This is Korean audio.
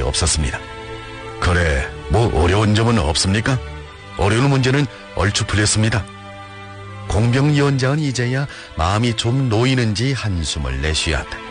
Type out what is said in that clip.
없었습니다. 그래, 뭐 어려운 점은 없습니까? 어려운 문제는 얼추 풀렸습니다. 공병위원장은 이제야 마음이 좀 놓이는지 한숨을 내쉬었다.